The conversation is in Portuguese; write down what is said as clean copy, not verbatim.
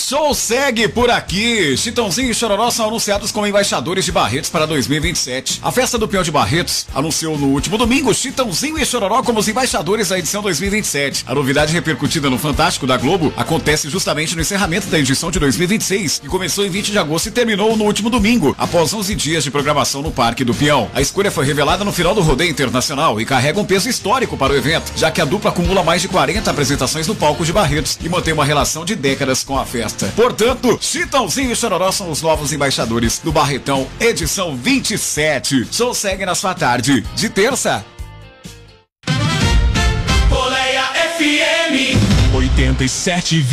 Show segue por aqui. Chitãozinho e Chororó são anunciados como embaixadores de Barretos para 2027. A festa do Peão de Barretos anunciou no último domingo Chitãozinho e Chororó como os embaixadores da edição 2027. A novidade repercutida no Fantástico da Globo acontece justamente no encerramento da edição de 2026, que começou em 20 de agosto e terminou no último domingo, após 11 dias de programação no Parque do Peão. A escolha foi revelada no final do rodeio internacional e carrega um peso histórico para o evento, já que a dupla acumula mais de 40 apresentações no palco de Barretos e mantém uma relação de décadas com a festa. Portanto, Chitãozinho e Chororó são os novos embaixadores do Barretão, edição 27. Show segue na sua tarde de terça. Poleia FM 87,1